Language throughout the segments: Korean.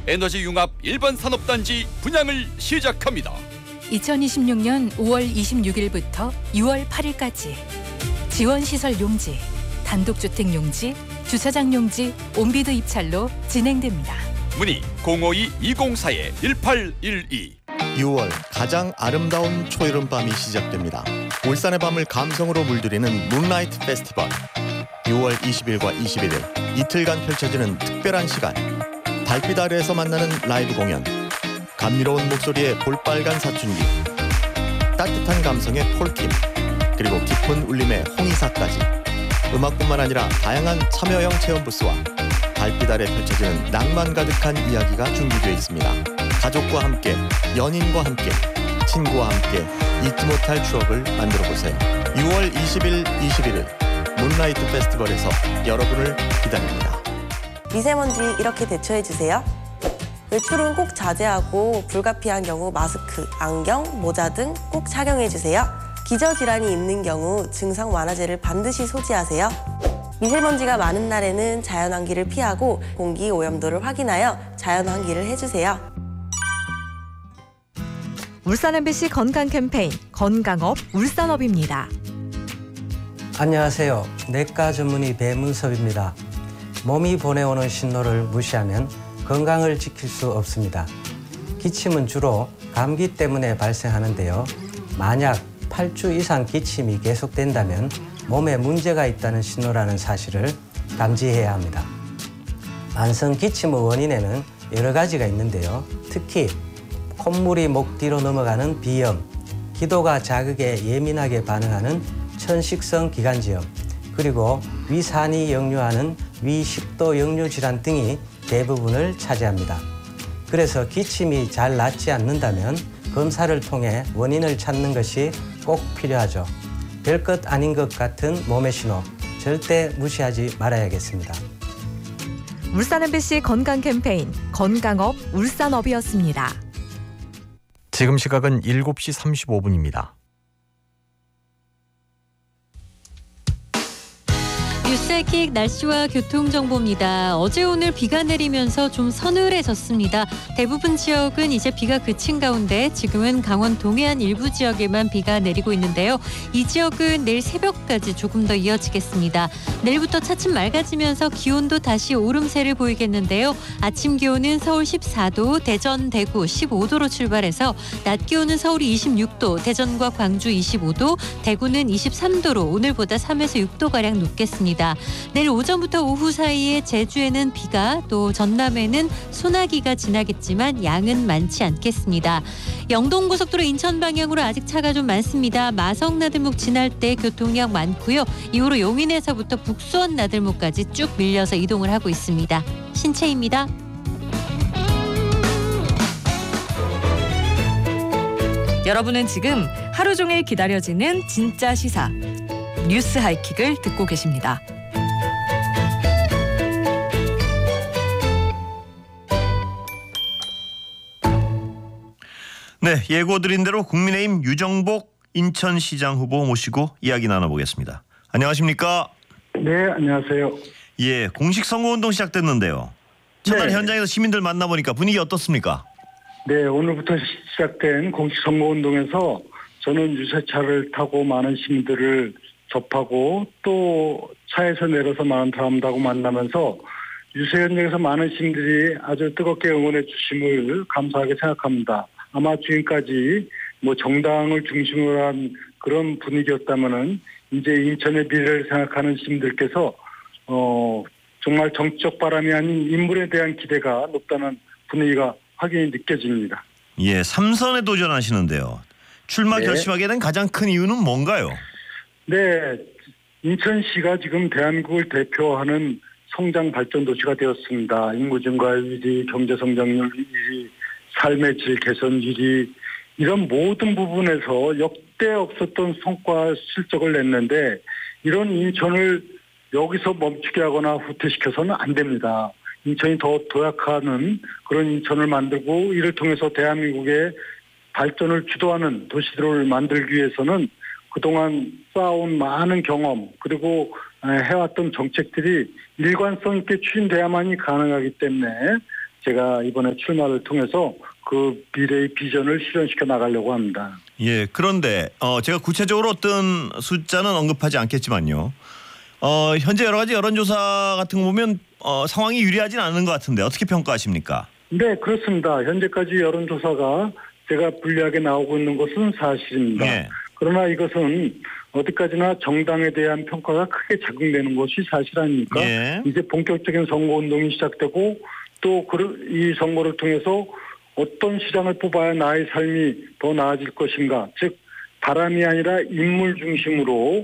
에너지 융합 일반 산업단지 분양을 시작합니다. 2026년 5월 26일부터 6월 8일까지 지원시설 용지, 단독주택 용지, 주차장 용지, 온비드 입찰로 진행됩니다. 문의 052-204-1812. 6월 가장 아름다운 초여름밤이 시작됩니다. 울산의 밤을 감성으로 물들이는 문라이트 페스티벌. 6월 20일과 21일 이틀간 펼쳐지는 특별한 시간. 달빛 아래에서 만나는 라이브 공연. 감미로운 목소리의 볼빨간 사춘기. 따뜻한 감성의 폴킴. 그리고 깊은 울림의 홍이사까지. 음악뿐만 아니라 다양한 참여형 체험 부스와 달빛 아래 펼쳐지는 낭만 가득한 이야기가 준비되어 있습니다. 가족과 함께, 연인과 함께, 친구와 함께 잊지 못할 추억을 만들어보세요. 6월 20일, 21일 문라이트 페스티벌에서 여러분을 기다립니다. 미세먼지 이렇게 대처해주세요. 외출은 꼭 자제하고 불가피한 경우 마스크, 안경, 모자 등 꼭 착용해주세요. 기저질환이 있는 경우 증상 완화제를 반드시 소지하세요. 미세먼지가 많은 날에는 자연환기를 피하고 공기 오염도를 확인하여 자연환기를 해주세요. 울산 MBC 건강 캠페인 건강업 울산업입니다. 안녕하세요. 내과 전문의 배문섭입니다. 몸이 보내오는 신호를 무시하면 건강을 지킬 수 없습니다. 기침은 주로 감기 때문에 발생하는데요. 만약 8주 이상 기침이 계속된다면 몸에 문제가 있다는 신호라는 사실을 감지해야 합니다. 만성 기침의 원인에는 여러 가지가 있는데요. 특히 콧물이 목 뒤로 넘어가는 비염, 기도가 자극에 예민하게 반응하는 천식성 기관지염, 그리고 위산이 역류하는 위식도 역류 질환 등이 대부분을 차지합니다. 그래서 기침이 잘 낫지 않는다면 검사를 통해 원인을 찾는 것이 꼭 필요하죠. 별것 아닌 것 같은 몸의 신호, 절대 무시하지 말아야겠습니다. 울산 MBC 건강 캠페인 건강업 울산업이었습니다. 지금 시각은 7시 35분입니다. 뉴스하이킥 날씨와 교통정보입니다. 어제 오늘 비가 내리면서 좀 서늘해졌습니다. 대부분 지역은 이제 비가 그친 가운데 지금은 강원 동해안 일부 지역에만 비가 내리고 있는데요. 이 지역은 내일 새벽까지 조금 더 이어지겠습니다. 내일부터 차츰 맑아지면서 기온도 다시 오름세를 보이겠는데요. 아침 기온은 서울 14도, 대전, 대구 15도로 출발해서 낮 기온은 서울이 26도, 대전과 광주 25도, 대구는 23도로 오늘보다 3에서 6도가량 높겠습니다. 내일 오전부터 오후 사이에 제주에는 비가, 또 전남에는 소나기가 지나겠지만 양은 많지 않겠습니다. 영동고속도로 인천 방향으로 아직 차가 좀 많습니다. 마성 나들목 지날 때 교통량 많고요. 이후로 용인에서부터 북수원 나들목까지 쭉 밀려서 이동을 하고 있습니다. 신채입니다. 여러분은 지금 하루 종일 기다려지는 진짜 시사 뉴스 하이킥을 듣고 계십니다. 네, 예고드린 대로 국민의힘 유정복 인천시장 후보 모시고 이야기 나눠보겠습니다. 안녕하십니까? 네, 안녕하세요. 예, 공식 선거운동 시작됐는데요. 첫날 네. 현장에서 시민들 만나보니까 분위기 어떻습니까? 네, 오늘부터 시작된 공식 선거운동에서 저는 유세차를 타고 많은 시민들을 접하고 또 차에서 내려서 많은 사람들하고 만나면서 유세 현장에서 많은 시민들이 아주 뜨겁게 응원해 주심을 감사하게 생각합니다. 아마 지금까지 정당을 중심으로 한 그런 분위기였다면은 이제 인천의 미래를 생각하는 시민들께서 정말 정치적 바람이 아닌 인물에 대한 기대가 높다는 분위기가 확연히 느껴집니다. 예, 3선에 도전하시는데요. 출마 네. 결심하게 된 가장 큰 이유는 뭔가요? 네, 인천시가 지금 대한민국을 대표하는 성장 발전 도시가 되었습니다. 인구 증가율 1위, 경제 성장률 1위, 삶의 질 개선 1위, 이런 모든 부분에서 역대 없었던 성과 실적을 냈는데 이런 인천을 여기서 멈추게 하거나 후퇴시켜서는 안 됩니다. 인천이 더 도약하는 그런 인천을 만들고 이를 통해서 대한민국의 발전을 주도하는 도시들을 만들기 위해서는 그동안 쌓아온 많은 경험 그리고 해왔던 정책들이 일관성 있게 추진돼야만이 가능하기 때문에 제가 이번에 출마를 통해서 그 미래의 비전을 실현시켜 나가려고 합니다. 예, 그런데 제가 구체적으로 어떤 숫자는 언급하지 않겠지만요. 현재 여러 가지 여론조사 같은 거 보면 상황이 유리하진 않은 것 같은데 어떻게 평가하십니까? 네, 그렇습니다. 현재까지 여론조사가 제가 불리하게 나오고 있는 것은 사실입니다. 예. 그러나 이것은 어디까지나 정당에 대한 평가가 크게 작용되는 것이 사실 아닙니까? 예. 이제 본격적인 선거운동이 시작되고 또 이 선거를 통해서 어떤 시장을 뽑아야 나의 삶이 더 나아질 것인가. 즉 바람이 아니라 인물 중심으로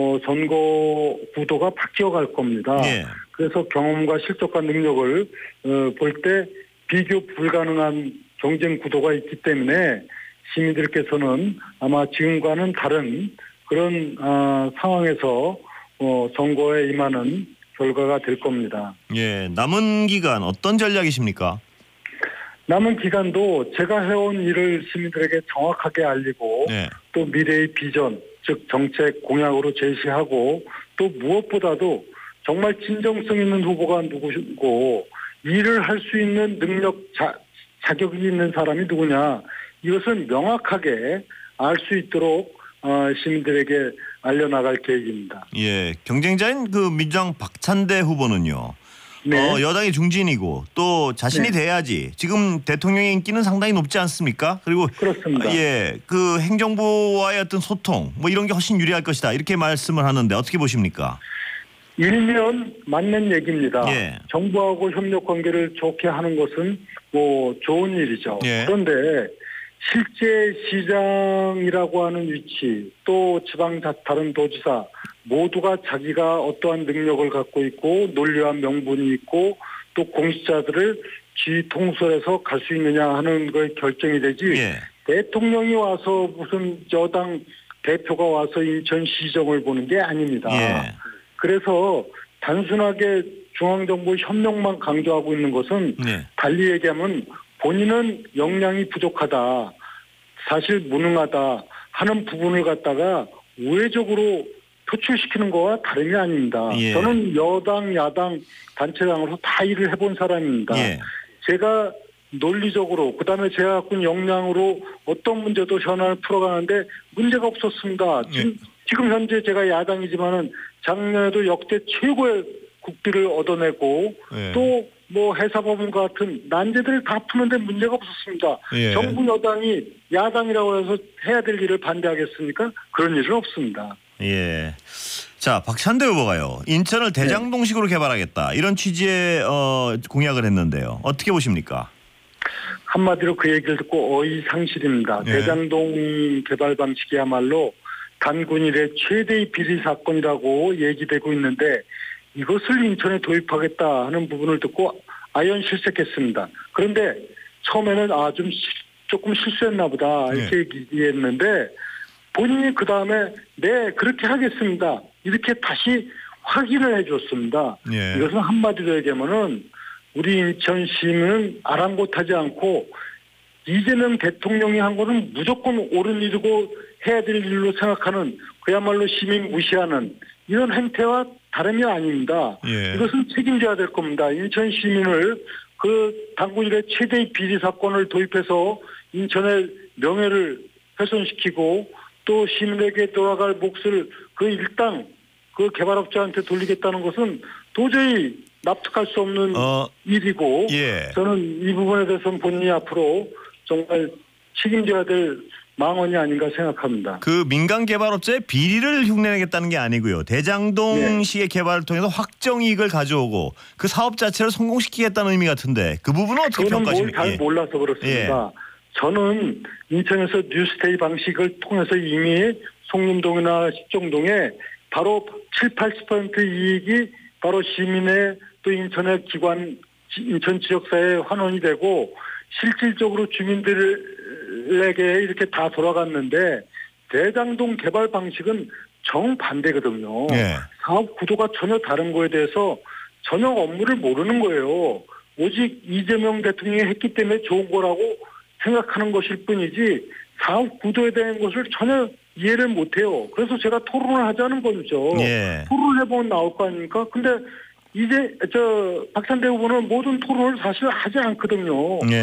선거 구도가 바뀌어갈 겁니다. 예. 그래서 경험과 실적과 능력을 볼 때 비교 불가능한 경쟁 구도가 있기 때문에 시민들께서는 아마 지금과는 다른 그런 상황에서 선거에 임하는 결과가 될 겁니다. 예, 남은 기간 어떤 전략이십니까? 남은 기간도 제가 해온 일을 시민들에게 정확하게 알리고 네. 또 미래의 비전, 즉 정책 공약으로 제시하고 또 무엇보다도 정말 진정성 있는 후보가 누구고 일을 할 수 있는 능력, 자격이 있는 사람이 누구냐 이것을 명확하게 알 수 있도록 시민들에게 알려나갈 계획입니다. 예, 경쟁자인 그 민주당 박찬대 후보는요. 네. 여당의 중진이고 또 자신이 네. 돼야지. 지금 대통령의 인기는 상당히 높지 않습니까? 그리고 그렇습니다. 예, 그 행정부와의 어떤 소통 뭐 이런 게 훨씬 유리할 것이다. 이렇게 말씀을 하는데 어떻게 보십니까? 일면 맞는 얘기입니다. 예. 정부하고 협력 관계를 좋게 하는 것은 뭐 좋은 일이죠. 예. 그런데 실제 시장이라고 하는 위치 또 지방 다른 도지사 모두가 자기가 어떠한 능력을 갖고 있고 논리와 명분이 있고 또 공직자들을 지휘 통솔해서 갈 수 있느냐 하는 거에 결정이 되지 예. 대통령이 와서 무슨 여당 대표가 와서 인천시정을 보는 게 아닙니다. 예. 그래서 단순하게 중앙정부 협력만 강조하고 있는 것은 네. 달리 얘기하면 본인은 역량이 부족하다, 사실 무능하다 하는 부분을 갖다가 우회적으로 표출시키는 거와 다름이 아닙니다. 예. 저는 여당, 야당, 단체장으로서 다 일을 해본 사람입니다. 예. 제가 논리적으로 그다음에 제가 갖고 있는 역량으로 어떤 문제도 현안을 풀어가는데 문제가 없었습니다. 지금 현재 제가 야당이지만은 작년에도 역대 최고의 국비를 얻어내고 예. 또 뭐 해사법원 같은 난제들을 다 푸는데 문제가 없었습니다. 예. 정부 여당이 야당이라고 해서 해야 될 일을 반대하겠습니까? 그런 일은 없습니다. 예. 자, 박찬대 후보가요. 인천을 대장동식으로 개발하겠다. 이런 취지의 공약을 했는데요. 어떻게 보십니까? 한마디로 그 얘기를 듣고 어이상실입니다. 예. 대장동 개발 방식이야말로 단군 이래 최대의 비리 사건이라고 얘기되고 있는데 이것을 인천에 도입하겠다 하는 부분을 듣고 아연실색했습니다. 그런데 처음에는 조금 실수했나 보다 이렇게 얘기했는데 본인이 그 다음에 네 그렇게 하겠습니다 이렇게 다시 확인을 해줬습니다. 예. 이것은 한마디로 얘기하면은 우리 인천 시민은 아랑곳하지 않고 이재명 대통령이 한 거는 무조건 옳은 일이고 해야 될 일로 생각하는 그야말로 시민 무시하는 이런 행태와 다름이 아닙니다. 예. 이것은 책임져야 될 겁니다. 인천 시민을 그 당군 이래 최대의 비리 사건을 도입해서 인천의 명예를 훼손시키고 또 시민에게 돌아갈 몫을 그 일당 그 개발업자한테 돌리겠다는 것은 도저히 납득할 수 없는 일이고 예. 저는 이 부분에 대해서는 본인이 앞으로 정말 책임져야 될 망언이 아닌가 생각합니다. 그 민간 개발업자의 비리를 흉내내겠다는 게 아니고요. 대장동시의 개발을 통해서 확정이익을 가져오고 그 사업 자체를 성공시키겠다는 의미 같은데 그 부분은 어떻게 평가하십니까? 저는 뭘 잘 몰라서 그렇습니다. 저는 인천에서 뉴스테이 방식을 통해서 이미 송림동이나 십정동에 바로 7-80% 이익이 바로 시민의 또 인천의 기관, 인천 지역사회에 환원이 되고 실질적으로 주민들에게 이렇게 다 돌아갔는데 대장동 개발 방식은 정반대거든요. 예. 사업 구도가 전혀 다른 거에 대해서 전혀 업무를 모르는 거예요. 오직 이재명 대통령이 했기 때문에 좋은 거라고 생각하는 것일 뿐이지 사업 구도에 대한 것을 전혀 이해를 못해요. 그래서 제가 토론을 하자는 거죠. 예. 토론을 해보면 나올 거 아닙니까? 근데 이제 박찬대 후보는 모든 토론을 사실 하지 않거든요. 예.